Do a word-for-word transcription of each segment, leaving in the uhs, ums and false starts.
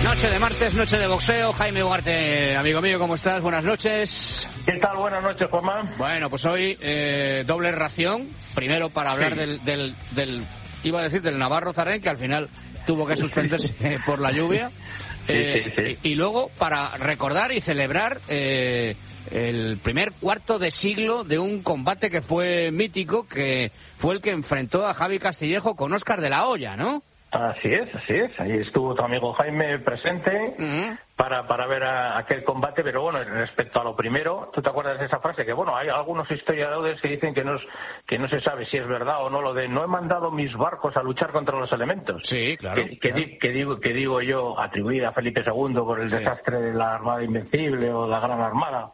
Noche de martes, noche de boxeo. Jaime Ugarte, amigo mío, ¿cómo estás? Buenas noches. ¿Qué tal? Buenas noches, Juanma. Bueno, pues hoy eh, doble ración. Primero para hablar sí. del, del, del, iba a decir, del Navarro Zarén, que al final tuvo que suspenderse por la lluvia. Eh, sí, sí, sí. Y, y luego para recordar y celebrar eh, el primer cuarto de siglo de un combate que fue mítico, que fue el que enfrentó a Javi Castillejo con Óscar de la Hoya, ¿no? Así es, así es. Ahí estuvo tu amigo Jaime presente uh-huh. para, para ver a, aquel combate. Pero bueno, respecto a lo primero, ¿tú te acuerdas de esa frase? Que bueno, hay algunos historiadores que dicen que no, es, que no se sabe si es verdad o no, lo de no he mandado mis barcos a luchar contra los elementos. Sí, claro. Que, que, claro. Di, que, digo, que digo yo, atribuida a Felipe segundo por el sí. desastre de la Armada Invencible o la Gran Armada.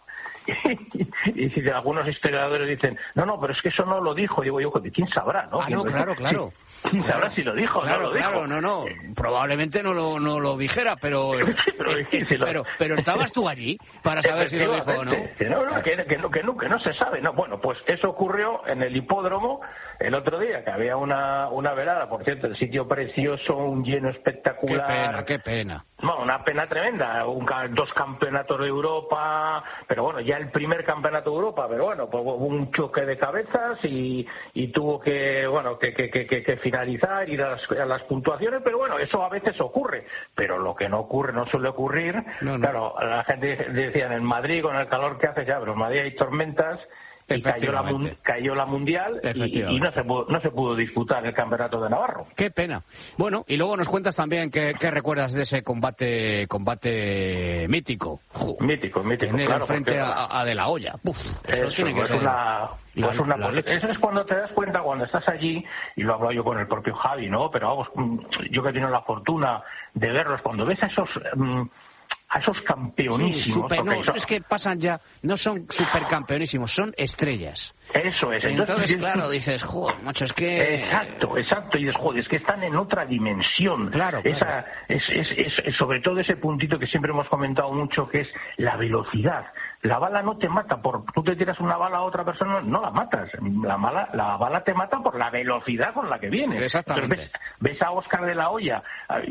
Y si algunos historiadores dicen, no, no, pero es que eso no lo dijo, digo yo, ¿quién sabrá? ¿no? Ah, no, claro, claro. ¿Quién sabrá si lo dijo? Claro, no lo claro, dijo? no, no, probablemente no lo, no lo dijera, pero, pero, es, es, pero pero estabas tú allí para saber si lo dijo o no. Que no, no, que, que, no, que, no, que no se sabe. No, bueno, pues eso ocurrió en el hipódromo el otro día, que había una, una velada, por cierto, el sitio precioso, un lleno espectacular. Qué pena, qué pena. Bueno, una pena tremenda, un, dos campeonatos de Europa, pero bueno, ya el primer campeonato de Europa, pero bueno, pues hubo un choque de cabezas y, y tuvo que, bueno, que, que, que, que finalizar, ir a las, a las puntuaciones, pero bueno, eso a veces ocurre, pero lo que no ocurre, no suele ocurrir, no, no. Claro, la gente decía en Madrid, con el calor que hace ya, pero en Madrid hay tormentas, y cayó la, cayó la mundial y, y no se pudo, no se pudo disputar el campeonato de Navarro. Qué pena. Bueno, y luego nos cuentas también qué, qué recuerdas de ese combate combate mítico. Uh, mítico, mítico. Tener claro, frente porque, a, a De la Hoya. Uf, eso, eso tiene que pues ser. Una, pues la, una, la pues eso es cuando te das cuenta, cuando estás allí, y lo hablo yo con el propio Javi, ¿no? Pero vamos, yo que he tenido la fortuna de verlos, cuando ves a esos... Um, a esos campeonísimos. Sí, super, no, son... es que pasan ya, no son supercampeonísimos, son estrellas. Eso es. Entonces, Entonces claro, dices, joder, macho, es que... Exacto, exacto, y dices, joder, es que están en otra dimensión. Claro, Esa, claro. Es, es, es, es sobre todo ese puntito que siempre hemos comentado mucho, que es la velocidad. La bala no te mata por... Tú te tiras una bala a otra persona, no la matas. La, mala, la bala te mata por la velocidad con la que viene. Exactamente. Entonces, ves, ves a Óscar de la Hoya,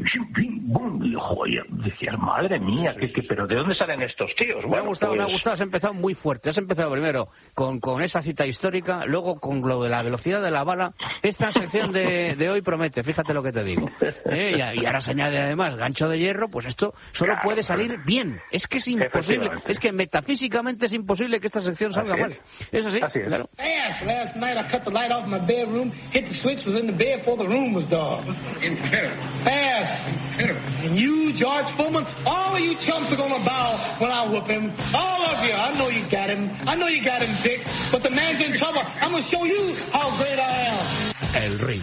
y, joder, decías, madre mía, sí, que, que, pero ¿de dónde salen estos tíos? Me bueno, ha gustado, pues... me ha gustado, has empezado muy fuerte. Has empezado primero con, con esa cita histórica, luego con lo de la velocidad de la bala. Esta sección de, de hoy promete, fíjate lo que te digo. ¿Eh? Y, y ahora se añade además gancho de hierro, pues esto solo claro, puede salir bien. Es que es imposible, es que metafísicamente es imposible que esta sección salga así mal. Es, es así, así es. Claro. Last, last night I cut the light off my bedroom, hit the switch, was in the bed before the room was dark. Imperative. Fast. Imperative. And you, George Foreman, all of you chumps are gonna bow when I whoop him. All of you. I know you got him. I know you got him, Dick. But the man's in trouble. I'm gonna show you how great I am. El ring.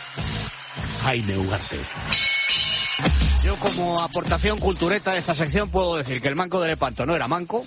Jaime Ugarte. Yo, como aportación cultureta de esta sección, puedo decir que el manco de Lepanto no era manco.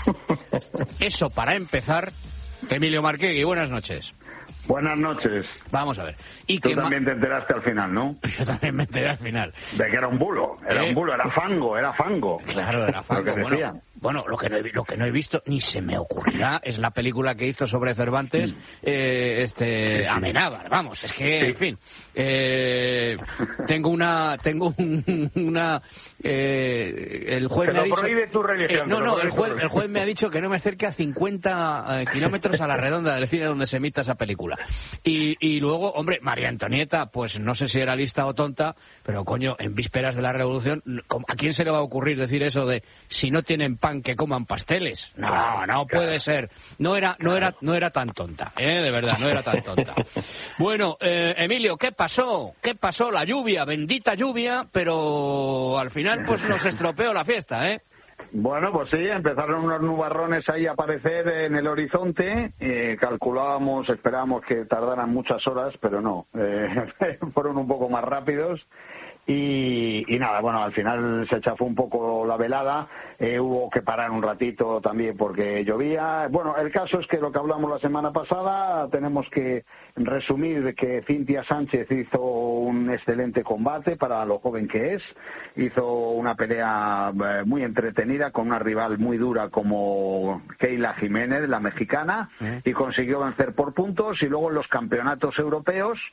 Eso para empezar. Emilio Marquegui, buenas noches. Buenas noches. Vamos a ver. Y Tú que también ma... te enteraste al final, ¿no? Yo también me enteré al final. De que era un bulo, era ¿Eh? un bulo, era fango, era fango. Claro, era fango. Lo que decía. Bueno, bueno lo, que no he, lo que no he visto, ni se me ocurrirá, es la película que hizo sobre Cervantes, mm. eh, este, sí, sí. Amenábar, vamos, es que, sí. en fin. Eh, tengo una, tengo un, una, eh, el juez Te me ha lo dicho... prohíbe tu religión. Eh, no, no, el juez, el juez me ha dicho que no me acerque a cincuenta eh, kilómetros a la redonda del cine donde se emita esa película. Y, y luego, hombre, María Antonieta, pues no sé si era lista o tonta, pero coño, en vísperas de la Revolución, ¿a quién se le va a ocurrir decir eso de si no tienen pan que coman pasteles? No, no puede ser. No era, no era, no era tan tonta, ¿eh? De verdad, no era tan tonta. Bueno, eh, Emilio, ¿qué pasó? ¿Qué pasó? La lluvia, bendita lluvia, pero al final pues nos estropeó la fiesta, ¿eh? Bueno, pues sí, empezaron unos nubarrones ahí a aparecer en el horizonte. Eh, calculábamos, esperábamos que tardaran muchas horas, pero no, eh, fueron un poco más rápidos. Y, y nada, bueno, al final se chafó un poco la velada, eh, hubo que parar un ratito también porque llovía. Bueno, el caso es que lo que hablamos la semana pasada, tenemos que resumir que Cintia Sánchez hizo un excelente combate para lo joven que es, hizo una pelea eh, muy entretenida con una rival muy dura como Keyla Jiménez, la mexicana, ¿Eh? y consiguió vencer por puntos. Y luego en los campeonatos europeos,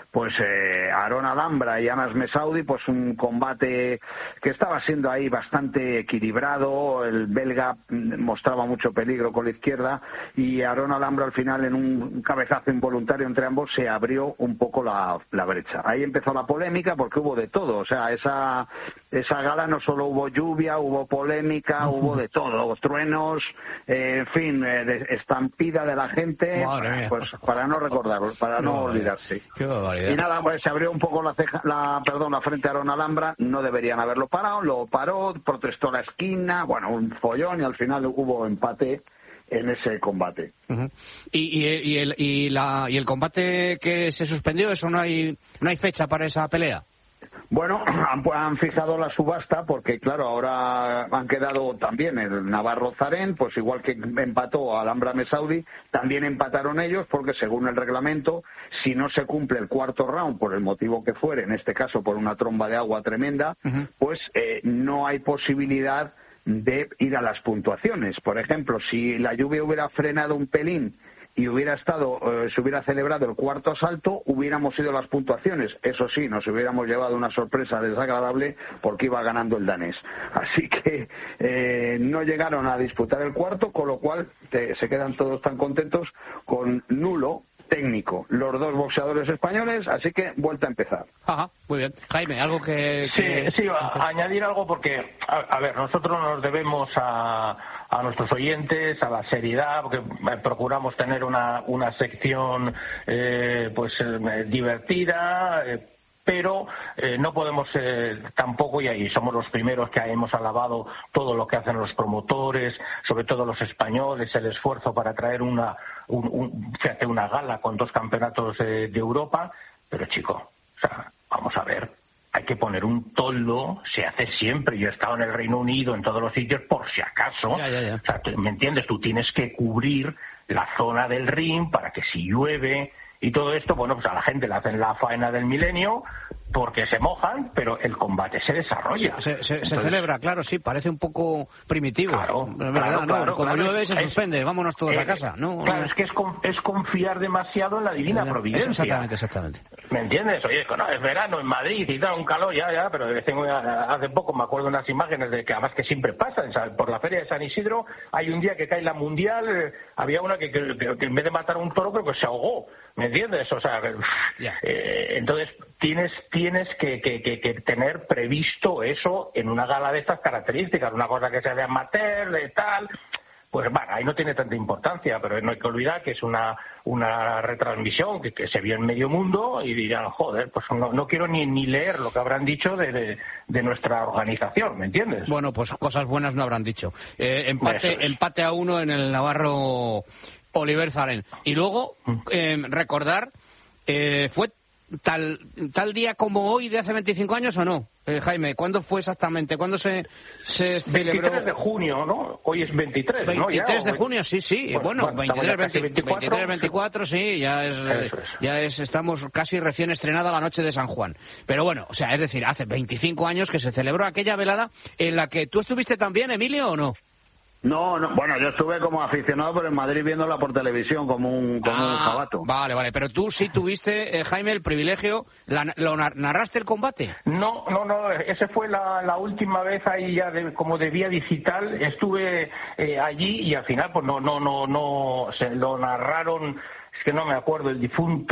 pues eh, Aaron Alhambra y Anas Messaoudi, pues un combate que estaba siendo ahí bastante equilibrado. El belga mostraba mucho peligro con la izquierda y Aaron Alhambra al final, en un cabezazo involuntario entre ambos, se abrió un poco la, la brecha. Ahí empezó la polémica porque hubo de todo. O sea, esa, esa gala no solo hubo lluvia, hubo polémica, uh-huh. hubo de todo, truenos, eh, en fin, eh, de estampida de la gente, pues para no recordarlo, para no, no olvidarse. Y nada, pues se abrió un poco la ceja, la, perdón, la frente a Aaron Alhambra, no deberían haberlo parado, lo paró, protestó la esquina, bueno, un follón y al final hubo empate en ese combate. Uh-huh. y, y, y, el, y, la, y el combate que se suspendió, eso no hay, no hay fecha para esa pelea. Bueno, han, han fijado la subasta porque, claro, ahora han quedado también el Navarro Zarén, pues igual que empató a Alhambra Messaoudi, también empataron ellos porque, según el reglamento, si no se cumple el cuarto round, por el motivo que fuere, en este caso por una tromba de agua tremenda, uh-huh. pues eh, no hay posibilidad de ir a las puntuaciones. Por ejemplo, si la lluvia hubiera frenado un pelín y hubiera estado, eh, se hubiera celebrado el cuarto asalto, hubiéramos ido a las puntuaciones. Eso sí, nos hubiéramos llevado una sorpresa desagradable porque iba ganando el danés. Así que eh, no llegaron a disputar el cuarto, con lo cual te, se quedan todos tan contentos con nulo técnico los dos boxeadores españoles, así que vuelta a empezar. Ajá, muy bien. Jaime, algo que... que... Sí, sí, a, añadir algo porque, a, a ver, nosotros nos debemos a, a nuestros oyentes, a la seriedad, porque procuramos tener una, una sección eh, pues eh, divertida, eh, pero eh, no podemos eh, tampoco, y ahí somos los primeros que hemos alabado todo lo que hacen los promotores, sobre todo los españoles, el esfuerzo para traer una un, un, fíjate, una gala con dos campeonatos eh, de Europa, pero chico, o sea, vamos a ver, hay que poner un toldo, se hace siempre, yo he estado en el Reino Unido, en todos los sitios, por si acaso, ya, ya, ya. O sea, ¿me entiendes? Tú tienes que cubrir la zona del ring para que si llueve y todo esto, bueno, pues a la gente le hacen la faena del milenio porque se mojan, pero el combate se desarrolla. Se, se, Entonces, se celebra, claro, sí, parece un poco primitivo. Claro, verdad, claro, ¿no? claro, Cuando claro, llueve se es, suspende, vámonos todos eh, a casa, ¿no? Claro, es que es, con, es confiar demasiado en la divina Eso, providencia. exactamente, exactamente. ¿Me entiendes? Oye, no, es verano en Madrid y da un calor, ya, ya, pero tengo, hace poco me acuerdo de unas imágenes de que además que siempre pasan, ¿sabes? Por la feria de San Isidro hay un día que cae la mundial, eh, había una que, que, que, que en vez de matar a un toro creo que se ahogó, ¿me entiendes? O sea, yeah. eh, entonces tienes tienes que, que, que, que tener previsto eso en una gala de estas características, una cosa que sea de amateur, de tal. Pues bueno, ahí no tiene tanta importancia, pero no hay que olvidar que es una una retransmisión que, que se vio en medio mundo y dirán, joder, pues no, no quiero ni, ni leer lo que habrán dicho de, de, de nuestra organización, ¿me entiendes? Bueno, pues cosas buenas no habrán dicho. Eh, empate, es. empate a uno en el Navarro Oliver Zarén. Y luego, eh, recordar, eh, ¿fue tal tal día como hoy de hace veinticinco años o no? Eh, Jaime, ¿cuándo fue exactamente? ¿Cuándo se, se celebró? veintitrés de junio, ¿no? Hoy es veintitrés, ¿no? veintitrés ya, de junio, sí, sí. Bueno, bueno veintitrés, veinte, veintitrés, veinticuatro, sí, ya es, es, ya es, estamos casi recién estrenada la noche de San Juan. Pero bueno, o sea, es decir, hace veinticinco años que se celebró aquella velada en la que tú estuviste también, Emilio, ¿o no? No, no, bueno, yo estuve como aficionado, pero en Madrid viéndola por televisión como un, como ah, un jabato. Vale, vale, pero tú sí tuviste, eh, Jaime, el privilegio, la, ¿lo narraste el combate? No, no, no, esa fue la, la última vez ahí ya de, como de vía digital, estuve eh, allí y al final pues no, no, no, no, se lo narraron, es que no me acuerdo, el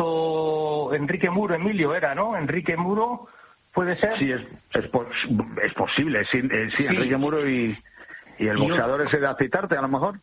difunto Enrique Muro, Emilio era, ¿no? Enrique Muro, ¿puede ser? Sí, es, es, es posible, sí, eh, sí, Enrique sí. Muro y... ¿Y el boxeador ese de Acitarte, a lo mejor?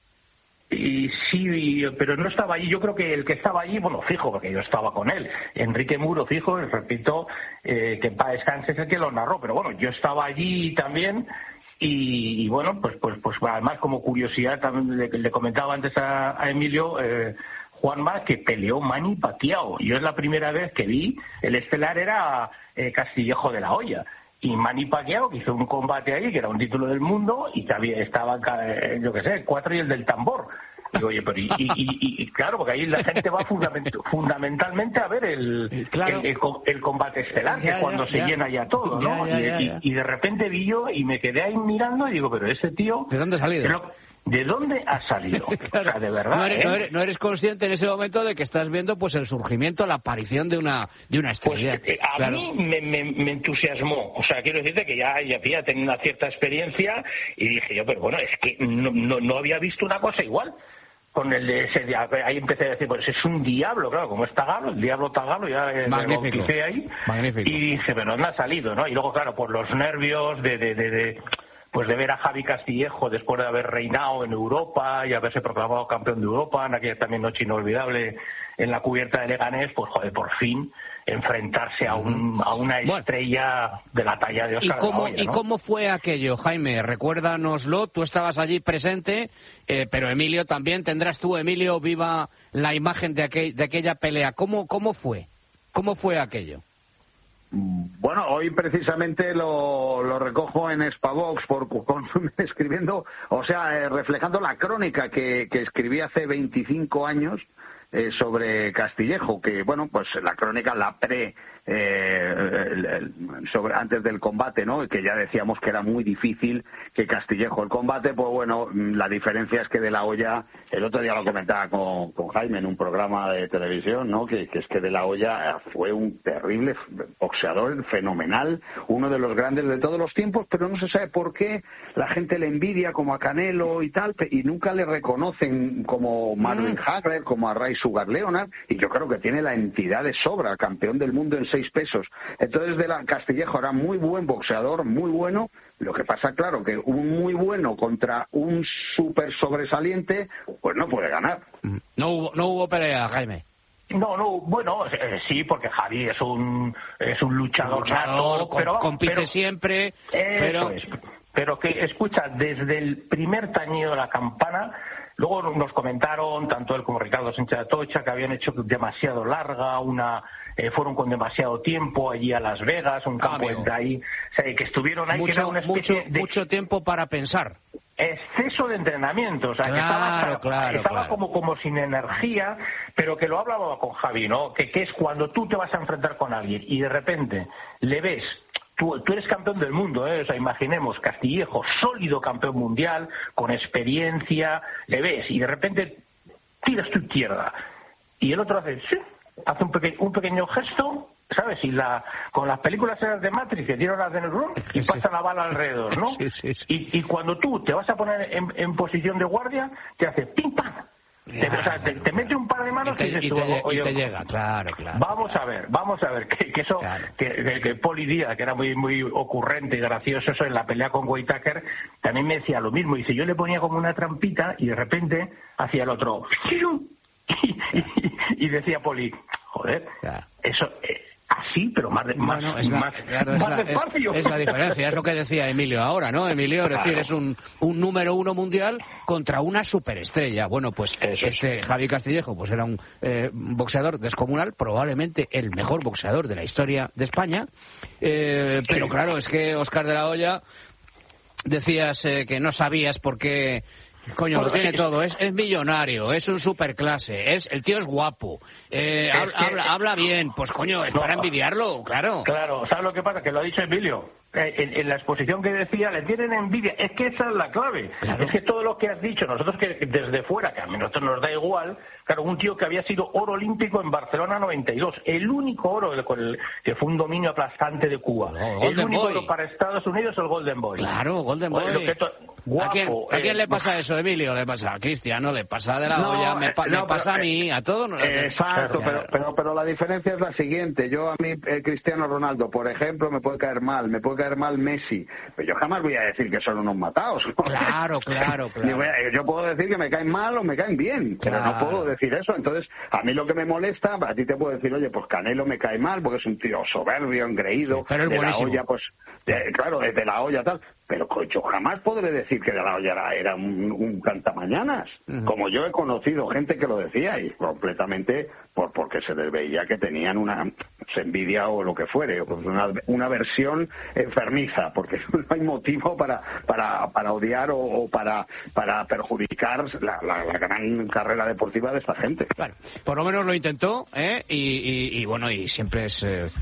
Y sí, pero no estaba allí. Yo creo que el que estaba allí, bueno, fijo, porque yo estaba con él. Enrique Muro, fijo, y repito, eh, que en paz descanse es el que lo narró. Pero bueno, yo estaba allí también y, y bueno, pues pues pues además como curiosidad, también le, le comentaba antes a, a Emilio, eh, Juanma, que peleó Manny Pacquiao. Yo es la primera vez que vi, el estelar era eh, Castillejo de la Hoya. Y Manny Pacquiao, que hizo un combate ahí, que era un título del mundo, y todavía estaban, yo qué sé, cuatro y el del tambor. Digo, oye, pero y, y, y, y claro, porque ahí la gente va fundament, fundamentalmente a ver el, claro. el, el, el combate estelar, que es cuando ya, se ya. llena ya todo, ¿no? Ya, ya, ya, ya. Y, y de repente vi yo y me quedé ahí mirando y digo, pero ese tío... ¿De dónde ha salido? Lo, ¿de dónde ha salido? Claro, o sea, de verdad, no eres, ¿eh? no, eres, no eres consciente en ese momento de que estás viendo pues el surgimiento, la aparición de una de una estrella. Pues, eh, a claro. mí me, me, me entusiasmó, o sea, quiero decirte que ya, ya, ya tenía una cierta experiencia y dije yo, pero bueno, es que no, no, no había visto una cosa igual. Con el de ese día, ahí empecé a decir, pues es un diablo, claro, como es Tagalo, el diablo Tagalo, ya me bauticé ahí. Magnífico. Y dije, pero ¿dónde ha salido, no? Y luego, claro, por los nervios de, de, de, de pues de ver a Javi Castillejo después de haber reinado en Europa y haberse proclamado campeón de Europa en aquella también noche inolvidable en la cubierta de Leganés, pues joder, por fin enfrentarse a, un, a una estrella bueno, de la talla de Óscar ¿Y cómo, de la Hoya, ¿no? ¿Y cómo fue aquello, Jaime? Recuérdanoslo, tú estabas allí presente, eh, pero Emilio también, tendrás tú, Emilio, viva la imagen de, aquel, de aquella pelea. ¿Cómo, cómo fue? ¿Cómo fue aquello? Bueno, hoy precisamente lo, lo recojo en Spavox por, por, escribiendo, o sea, eh, reflejando la crónica que, que escribí hace veinticinco años eh, sobre Castillejo, que bueno, pues la crónica, la pre, eh, el, el, sobre antes del combate, ¿no? Que ya decíamos que era muy difícil que Castillejo el combate, pues bueno, la diferencia es que De la Hoya, el otro día lo comentaba con, con Jaime en un programa de televisión, ¿no? Que, que es que De la Hoya fue un terrible boxeador, fenomenal, uno de los grandes de todos los tiempos, pero no se sabe por qué la gente le envidia como a Canelo y tal, y nunca le reconocen como Marvin mm. Hagler, como a Ray Sugar Leonard, y yo creo que tiene la entidad de sobra, campeón del mundo en seis pesos. Entonces, De la Castillejo era muy buen boxeador, muy bueno. Lo que pasa, claro, que un muy bueno contra un súper sobresaliente, pues no puede ganar. No hubo, no hubo pelea, Jaime. No, no, bueno, eh, sí, porque Javi es un es un luchador, luchador nato, com, pero compite pero, siempre, eso pero es. Pero que escucha, desde el primer tañido de la campana, luego nos comentaron tanto él como Ricardo Sánchez Atocha que habían hecho demasiado larga, una eh, fueron con demasiado tiempo allí a Las Vegas, un campo ah, de ahí, o sea, que estuvieron ahí, mucho, que era una especie mucho, de mucho tiempo para pensar. Exceso de entrenamiento, o sea, claro, que estaba, claro, estaba claro. como, como sin energía, pero que lo hablaba con Javi, ¿no? Que, que es cuando tú te vas a enfrentar con alguien y de repente le ves, tú, tú eres campeón del mundo, ¿eh? O sea, imaginemos, Castillejo, sólido campeón mundial, con experiencia, le ves y de repente tiras tu izquierda y el otro hace, sí, hace un, peque, un pequeño gesto, ¿sabes? Y la, con las películas de Matrix que tiran las de Neuron y sí. pasa la bala alrededor, ¿no? Sí, sí, sí. Y, y cuando tú te vas a poner en, en posición de guardia, te hace pim pam. Te, o sea, te, te mete un par de manos y te, y, dices y tú, te, oye, y te llega, claro, claro. Vamos claro. a ver, vamos a ver, que, que eso, claro. que, que, que Poli Díaz, que era muy muy ocurrente y gracioso, eso en la pelea con Whittaker, también me decía lo mismo. Dice, yo le ponía como una trampita y de repente hacía el otro. Y, y, y decía Poli, joder, claro. eso... Eh, así, pero más, de, más, bueno, es la, más, claro, es más la, despacio. Es, es la diferencia, es lo que decía Emilio ahora, ¿no? Emilio, es decir, claro. es un, un número uno mundial contra una superestrella. Bueno, pues Eso este es. Javi Castillejo pues era un eh, boxeador descomunal, probablemente el mejor boxeador de la historia de España, eh, sí. Pero claro, es que Óscar de la Hoya, decías eh, que no sabías por qué... Coño, lo tiene todo, es, es millonario, es un superclase, es, el tío es guapo, eh, habla, que, habla, habla bien, pues coño, es no, para envidiarlo, claro. Claro, ¿sabes lo que pasa? Que lo ha dicho Emilio. En, en la exposición que decía, le tienen envidia. Es que esa es la clave. Claro. Es que todo lo que has dicho, nosotros que desde fuera, que a nosotros nos da igual, claro, un tío que había sido oro olímpico en Barcelona noventa y dos, el único oro con el, que fue un dominio aplastante de Cuba. No, el único Boy. oro para Estados Unidos, el Golden Boy. Claro, Golden Boy. Oye, to... Guapo, ¿A quién, ¿a quién eh, le pasa eso, Emilio? Le pasa a Cristiano, le pasa de la no, olla, me, pa, no, me pasa pero, a mí, a todos. Eh, exacto, pero, pero, pero la diferencia es la siguiente. Yo a mí, eh, Cristiano Ronaldo, por ejemplo, me puede caer mal, me puede caer mal Messi, pero yo jamás voy a decir que son unos matados. Claro, claro, claro. A, yo puedo decir que me caen mal o me caen bien, pero claro. No puedo decir eso. Entonces, a mí lo que me molesta, a ti te puedo decir, oye, pues Canelo me cae mal porque es un tío soberbio, engreído, sí, pero es de buenísimo. La Hoya, pues, de, claro, de la olla tal. Pero yo jamás podré decir que De la Hoya era, era un, un cantamañanas, uh-huh. Como yo he conocido gente que lo decía y completamente por porque se les veía que tenían una envidia o lo que fuere, o una, una versión enfermiza, porque no hay motivo para para, para odiar o, o para para perjudicar la, la, la gran carrera deportiva de esta gente. Claro, por lo menos lo intentó, ¿eh? Y, y, y bueno, y siempre es... Eh...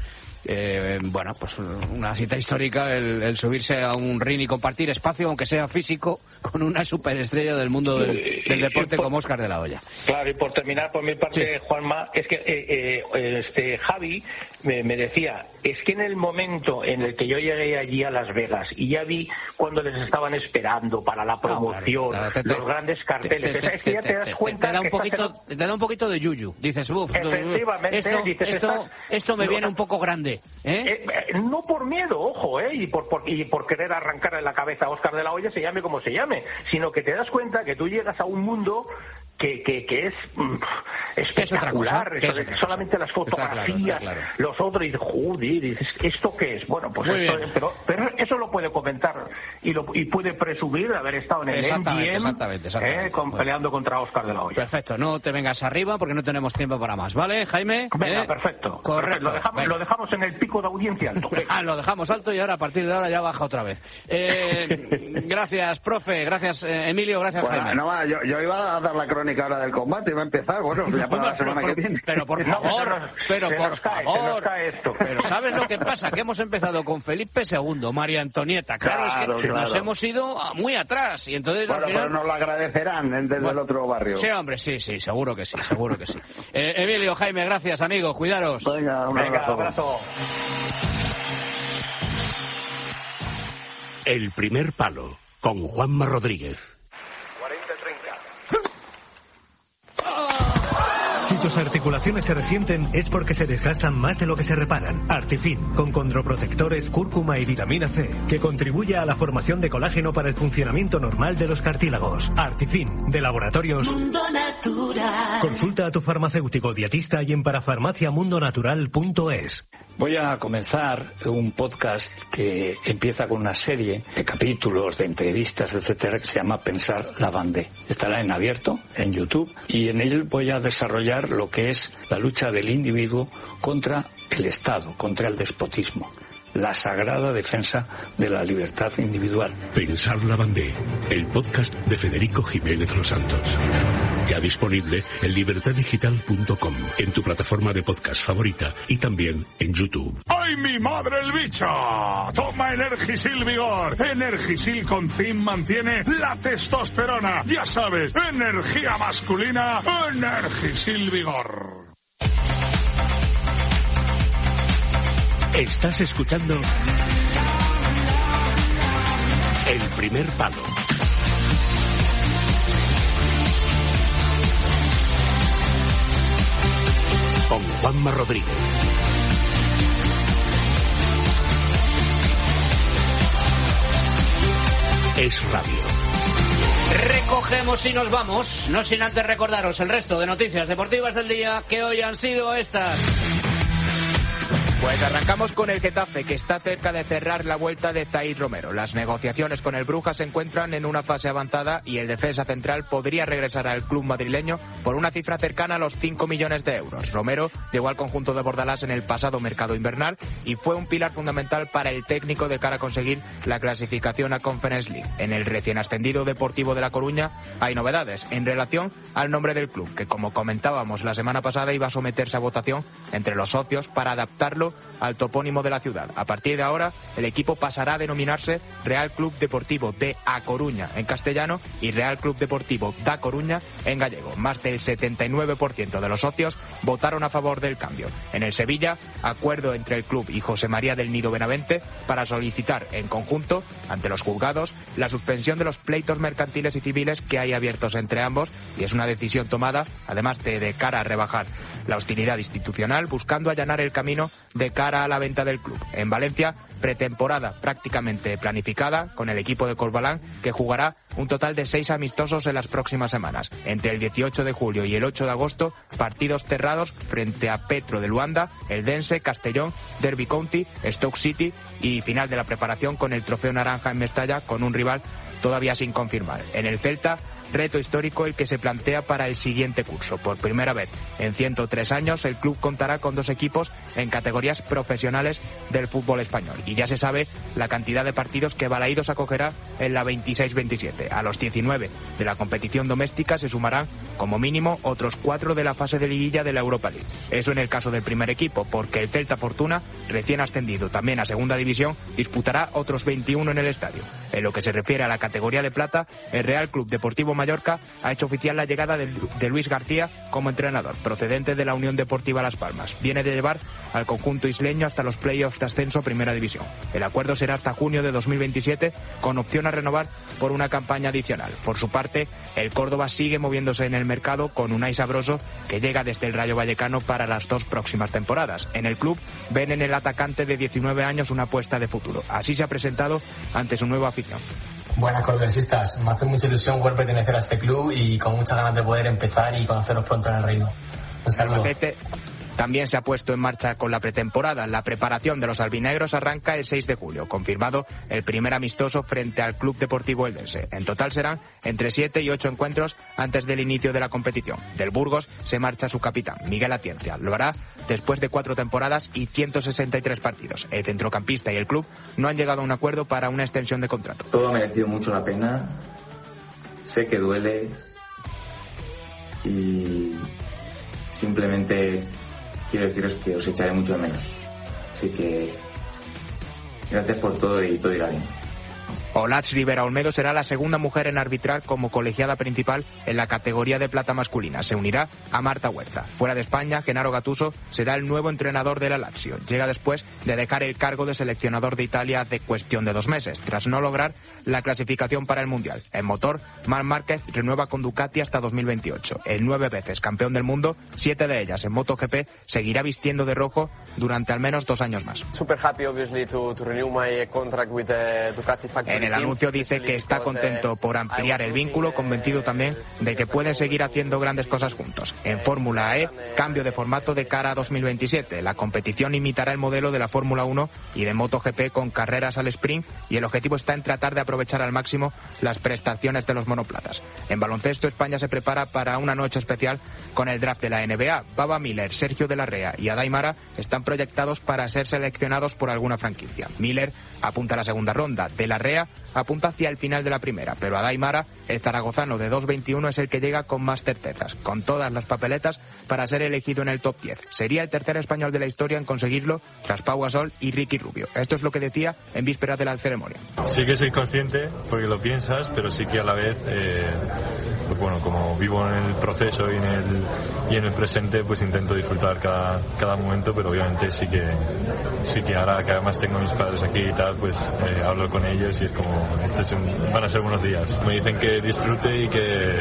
Eh, bueno, pues una cita histórica el, el subirse a un ring y compartir espacio, aunque sea físico, con una superestrella del mundo del, del deporte por, como Óscar de la Hoya. Claro, y por terminar por mi parte, sí. Juanma, es que eh, eh, este Javi me, me decía, es que en el momento en el que yo llegué allí a Las Vegas y ya vi cuando les estaban esperando para la promoción, no, claro, claro, te, te, los grandes carteles, te, te, es que ya te, te das cuenta te da un que poquito, en... te da un poquito de yuyu, dices, uff, efectivamente, esto, dices, esto, estás... esto me viene un poco grande. ¿Eh? Eh, no por miedo, ojo, ¿eh? y, por, por, y por querer arrancarle la cabeza a Óscar de la Hoya, se llame como se llame, sino que te das cuenta que tú llegas a un mundo que, que, que es mm, espectacular, ¿Qué es es solamente las fotografías, está claro, está claro. Los otros, y dices, joder, dices, ¿esto qué es? Bueno, pues esto es, pero, pero eso lo puede comentar y, lo, y puede presumir de haber estado en el M G M exactamente, exactamente. Eh, con, peleando contra Óscar de la Hoya. Perfecto, no te vengas arriba porque no tenemos tiempo para más, ¿vale, Jaime? Venga, ¿Eh? perfecto. Correcto. Lo dejamos, lo dejamos en el pico de audiencia alto. Ah, lo dejamos alto y ahora a partir de ahora ya baja otra vez. Eh, gracias, profe, gracias, eh, Emilio, gracias, bueno, Jaime. No, yo, yo iba a dar la crónica ahora del combate, iba a empezar, bueno, ya para la semana pero, que viene. Pero por favor, no, pero se por nos cae, favor. Se nos cae esto. Pero ¿sabes lo que pasa? Que hemos empezado con Felipe segundo, María Antonieta. Claro, claro es que claro. nos hemos ido muy atrás y entonces bueno, al final... pero nos lo agradecerán desde bueno, el otro barrio. Sí, hombre, sí, sí, seguro que sí, seguro que sí. Eh, Emilio, Jaime, gracias, amigos, cuidaros. Venga, un Venga, abrazo. abrazo. El primer palo, con Juanma Rodríguez. cuarenta treinta. Si tus articulaciones se resienten es porque se desgastan más de lo que se reparan. Artifin, con condroprotectores, cúrcuma y vitamina C, que contribuye a la formación de colágeno para el funcionamiento normal de los cartílagos. Artifin, de Laboratorios Mundo Natural. Consulta a tu farmacéutico dietista y en parafarmacia mundo natural punto es. Voy a comenzar un podcast que empieza con una serie de capítulos, de entrevistas, etcétera, que se llama Pensar la Bandé. Estará en abierto, en YouTube, y en él voy a desarrollar lo que es la lucha del individuo contra el Estado, contra el despotismo. La sagrada defensa de la libertad individual. Pensar la Bandé, el podcast de Federico Jiménez Los Santos. Ya disponible en libertad digital punto com, en tu plataforma de podcast favorita y también en YouTube. ¡Ay, mi madre el bicho! Toma Energisil Vigor. Energisil con zinc mantiene la testosterona. Ya sabes, energía masculina, Energisil Vigor. Estás escuchando El Primer Palo. Con Juanma Rodríguez. Es radio. Recogemos y nos vamos, no sin antes recordaros el resto de noticias deportivas del día, que hoy han sido estas. Pues arrancamos con el Getafe, que está cerca de cerrar la vuelta de Zaid Romero. Las negociaciones con el Brujas se encuentran en una fase avanzada y el defensa central podría regresar al club madrileño por una cifra cercana a los cinco millones de euros. Romero llegó al conjunto de Bordalás en el pasado mercado invernal y fue un pilar fundamental para el técnico de cara a conseguir la clasificación a Conference League. En el recién ascendido Deportivo de La Coruña hay novedades en relación al nombre del club, que como comentábamos la semana pasada iba a someterse a votación entre los socios para adaptarlo al topónimo de la ciudad. A partir de ahora, el equipo pasará a denominarse Real Club Deportivo de A Coruña en castellano y Real Club Deportivo da Coruña en gallego. Más del setenta y nueve por ciento de los socios votaron a favor del cambio. En el Sevilla, acuerdo entre el club y José María del Nido Benavente para solicitar en conjunto, ante los juzgados, la suspensión de los pleitos mercantiles y civiles que hay abiertos entre ambos, y es una decisión tomada, además de de cara a rebajar la hostilidad institucional, buscando allanar el camino de cara a la venta del club. En Valencia, pretemporada prácticamente planificada con el equipo de Corbalán, que jugará un total de seis amistosos en las próximas semanas. Entre el dieciocho de julio y el ocho de agosto, partidos cerrados frente a Petro de Luanda, Eldense, Castellón, Derby County, Stoke City y final de la preparación con el Trofeo Naranja en Mestalla, con un rival todavía sin confirmar. En el Celta, reto histórico el que se plantea para el siguiente curso. Por primera vez en ciento tres años, el club contará con dos equipos en categorías profesionales del fútbol español. y ya se sabe la cantidad de partidos que Balaídos acogerá en la veintiséis veintisiete. A los diecinueve de la competición doméstica se sumarán como mínimo otros cuatro de la fase de liguilla de la Europa League. Eso en el caso del primer equipo, porque el Celta Fortuna, recién ascendido también a segunda división, disputará otros veintiuno en el estadio. En lo que se refiere a la categoría de plata, el Real Club Deportivo Mallorca ha hecho oficial la llegada de, de Luis García como entrenador, procedente de la Unión Deportiva Las Palmas. Viene de llevar al conjunto isleño hasta los playoffs de ascenso a Primera División. El acuerdo será hasta junio de dos mil veintisiete, con opción a renovar por una campaña adicional. Por su parte, el Córdoba sigue moviéndose en el mercado con Unai Sabroso, que llega desde el Rayo Vallecano para las dos próximas temporadas. En el club ven en el atacante de diecinueve años una apuesta de futuro. Así se ha presentado ante su nueva afición. Buenas cordobesistas, me hace mucha ilusión poder pertenecer a este club y con muchas ganas de poder empezar y conoceros pronto en el reino. Un saludo. También se ha puesto en marcha con la pretemporada. La preparación de los albinegros arranca el seis de julio, confirmado el primer amistoso frente al Club Deportivo Eldense. En total serán entre siete y ocho encuentros antes del inicio de la competición. Del Burgos se marcha su capitán, Miguel Atienza. Lo hará después de cuatro temporadas y ciento sesenta y tres partidos. El centrocampista y el club no han llegado a un acuerdo para una extensión de contrato. Todo ha merecido mucho la pena. Sé que duele y simplemente quiero deciros que os echaré mucho de menos. Así que gracias por todo y todo irá bien. Olatz Rivera Olmedo será la segunda mujer en arbitrar como colegiada principal en la categoría de plata masculina. Se unirá a Marta Huerta. Fuera de España, Gennaro Gattuso será el nuevo entrenador de la Lazio. Llega después de dejar el cargo de seleccionador de Italia hace cuestión de dos meses, tras no lograr la clasificación para el Mundial. En motor, Marc Márquez renueva con Ducati hasta dos mil veintiocho. El nueve veces campeón del mundo, siete de ellas en MotoGP, seguirá vistiendo de rojo durante al menos dos años más. Super happy, obviously, to, to renew my contract with the Ducati factory. En el anuncio dice que está contento por ampliar el vínculo, convencido también de que pueden seguir haciendo grandes cosas juntos. En Fórmula E, cambio de formato de cara a dos mil veintisiete. La competición imitará el modelo de la Fórmula uno y de MotoGP con carreras al sprint, y el objetivo está en tratar de aprovechar al máximo las prestaciones de los monoplazas. En baloncesto, España se prepara para una noche especial con el draft de la N B A. Baba Miller, Sergio de la Rea y Adai Mara están proyectados para ser seleccionados por alguna franquicia. Miller apunta a la segunda ronda, de la Rea apunta hacia el final de la primera, pero Adai Mara, el zaragozano de dos veintiuno, es el que llega con más certezas, con todas las papeletas para ser elegido en el top diez. Sería el tercer español de la historia en conseguirlo, tras Pau Gasol y Ricky Rubio. Esto es lo que decía en vísperas de la ceremonia. Sí que soy consciente, porque lo piensas, pero sí que a la vez, eh, pues bueno, como vivo en el proceso y en el, y en el presente, pues intento disfrutar cada, cada momento, pero obviamente sí que, sí que ahora que además tengo a mis padres aquí y tal, pues eh, hablo con ellos y es como, este es un, van a ser buenos días. Me dicen que disfrute y que,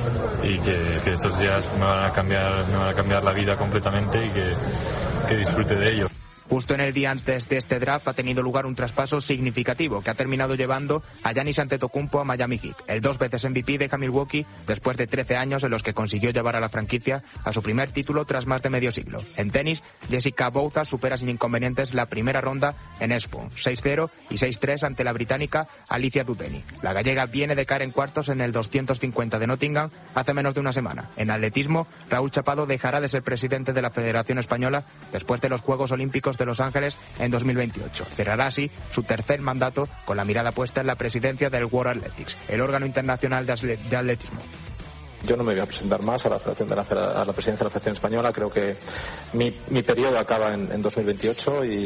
y que, que estos días me van a cambiar, me van a cambiar la vida completamente y que, que disfrute de ello. Justo en el día antes de este draft ha tenido lugar un traspaso significativo que ha terminado llevando a Giannis Antetokounmpo a Miami Heat. El dos veces M V P deja Milwaukee después de trece años en los que consiguió llevar a la franquicia a su primer título tras más de medio siglo. En tenis, Jessica Bouza supera sin inconvenientes la primera ronda en Espoo, seis cero y seis tres ante la británica Alicia Dudeni. La gallega viene de caer en cuartos en el doscientos cincuenta de Nottingham hace menos de una semana. En atletismo, Raúl Chapado dejará de ser presidente de la Federación Española después de los Juegos Olímpicos de Los Ángeles en dos mil veintiocho. Cerrará así su tercer mandato con la mirada puesta en la presidencia del World Athletics, el órgano internacional de atletismo. Yo no me voy a presentar más a la, federación de la, a la presidencia de la Federación Española. Creo que mi, mi periodo acaba en, en dos mil veintiocho y,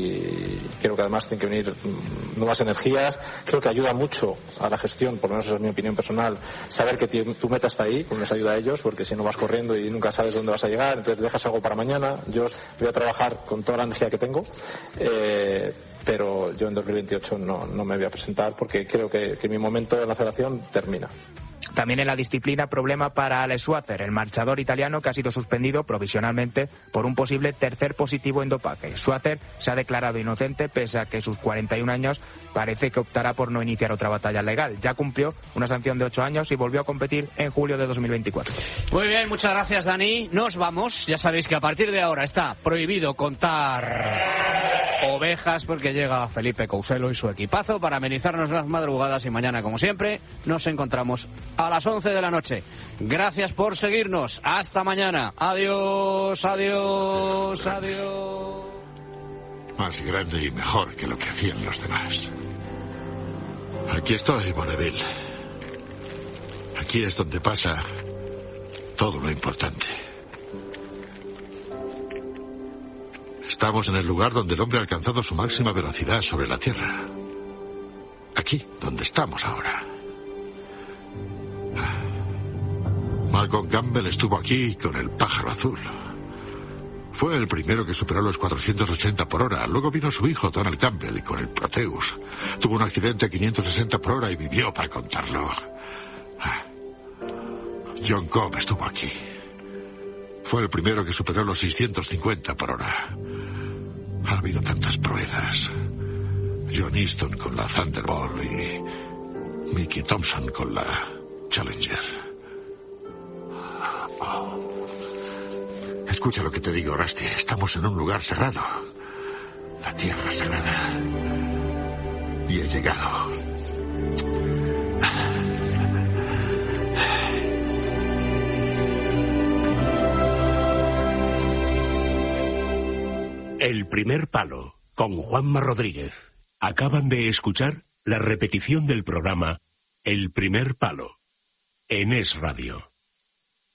y creo que además tienen que venir nuevas energías. Creo que ayuda mucho a la gestión, por lo menos esa es mi opinión personal, saber que tu meta está ahí, pues les ayuda a ellos, porque si no vas corriendo y nunca sabes dónde vas a llegar, entonces dejas algo para mañana. Yo voy a trabajar con toda la energía que tengo, eh, pero yo en dos mil veintiocho no, no me voy a presentar porque creo que, que mi momento en la federación termina. También en la disciplina, problema para Alex Schwarzer, el marchador italiano que ha sido suspendido provisionalmente por un posible tercer positivo en dopaje. Schwarzer se ha declarado inocente pese a que sus cuarenta y un años parece que optará por no iniciar otra batalla legal. Ya cumplió una sanción de ocho años y volvió a competir en julio de dos mil veinticuatro. Muy bien, muchas gracias, Dani. Nos vamos. Ya sabéis que a partir de ahora está prohibido contar ovejas porque llega Felipe Couselo y su equipazo para amenizarnos las madrugadas y mañana, como siempre, nos encontramos a las once de la noche. Gracias por seguirnos. Hasta mañana. Adiós, adiós, adiós. más grande y mejor que lo que hacían los demás. Aquí estoy, Bonneville. Aquí es donde pasa todo lo importante. Estamos en el lugar donde el hombre ha alcanzado su máxima velocidad sobre la Tierra. Aquí, donde estamos ahora. Malcolm Campbell estuvo aquí con el pájaro azul. Fue el primero que superó los cuatrocientos ochenta por hora. Luego vino su hijo, Donald Campbell, con el Proteus. Tuvo un accidente a quinientos sesenta por hora y vivió para contarlo. John Cobb estuvo aquí. Fue el primero que superó los seiscientos cincuenta por hora. Ha habido tantas proezas. John Easton con la Thunderbolt y Mickey Thompson con la Challenger. Escucha lo que te digo, Rusty. Estamos en un lugar sagrado. La tierra sagrada. Y he llegado. El primer palo, con Juanma Rodríguez. Acaban de escuchar la repetición del programa El primer palo, en Es Radio.